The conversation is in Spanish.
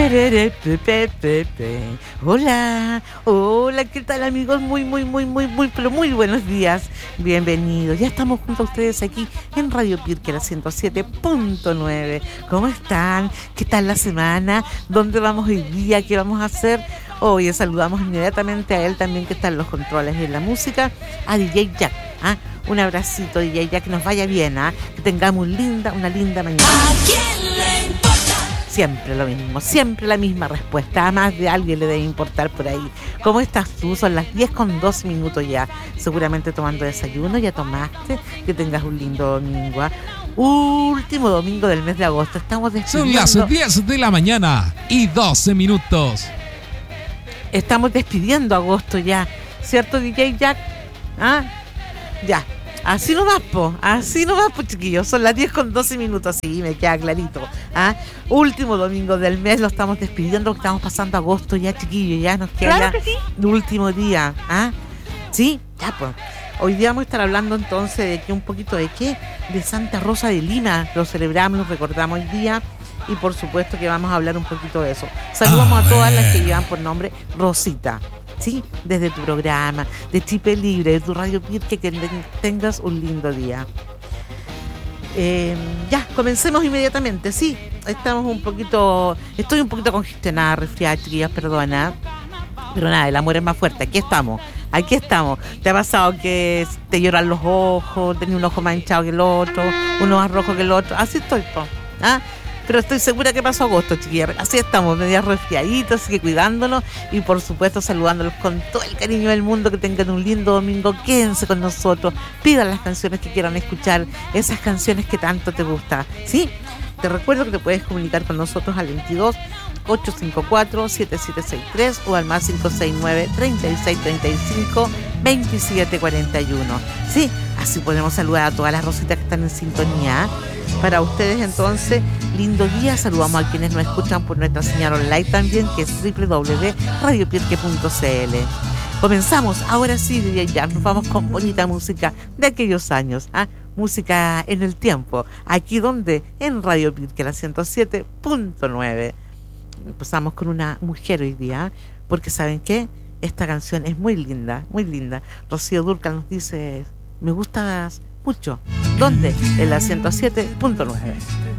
Hola, hola, ¿qué tal amigos? Pero muy buenos días. Bienvenidos. Ya estamos junto a ustedes aquí en Radio Pirque, la 107.9. ¿Cómo están? ¿Qué tal la semana? ¿Dónde vamos hoy día? ¿Qué vamos a hacer? Hoy saludamos inmediatamente a él también, que está en los controles de la música, a DJ Jack. Un abracito, DJ Jack, que nos vaya bien, que tengamos una linda mañana. ¿A quién le importa? Siempre lo mismo, siempre la misma respuesta. A más de alguien le debe importar por ahí. ¿Cómo estás tú? Son las 10:02 ya. Seguramente tomando desayuno, ya tomaste. Que tengas un lindo domingo. Último domingo del mes de agosto. Estamos despidiendo. Son las 10 de la mañana y 12 minutos. Estamos despidiendo agosto ya. ¿Cierto, DJ Jack? Ya. Así nomás, chiquillos. Son las 10:12, sí, me queda clarito. Último domingo del mes, lo estamos despidiendo, estamos pasando agosto ya, chiquillos. Ya nos queda claro que sí. El último día. Sí, ya pues. Hoy día vamos a estar hablando entonces de que un poquito de qué, de Santa Rosa de Lima. Lo celebramos, lo recordamos hoy día. Y por supuesto que vamos a hablar un poquito de eso. Saludamos a todas las que llevan por nombre Rosita. Sí, desde tu programa, de Chipe Libre, de tu Radio Pirque, que tengas un lindo día. Ya, comencemos inmediatamente. Sí, estoy un poquito congestionada, resfriada, chiquillas, perdona. Pero nada, el amor es más fuerte. Aquí estamos. ¿Te ha pasado que te lloran los ojos, tenés un ojo manchado que el otro, uno más rojo que el otro? Así estoy, pero estoy segura que pasó agosto, chiquillas. Así estamos, medio resfriaditos, así que cuidándonos y por supuesto saludándolos con todo el cariño del mundo. Que tengan un lindo domingo, quédense con nosotros, pidan las canciones que quieran escuchar, esas canciones que tanto te gustan, ¿sí? Te recuerdo que te puedes comunicar con nosotros al 22 854 7763 o al más 569 3635 2741. Sí, así podemos saludar a todas las rositas que están en sintonía. Para ustedes entonces, lindo día. Saludamos a quienes nos escuchan por nuestra señal online también, que es www.radiopirque.cl. Comenzamos, ahora sí, ya nos vamos con bonita música de aquellos años, música en el tiempo, aquí donde, en Radio Pirque, la 107.9. Empezamos con una mujer hoy día, porque ¿saben qué? Esta canción es muy linda, muy linda. Rocío Dúrcal nos dice, me gustas mucho. ¿Dónde? En la 107.9.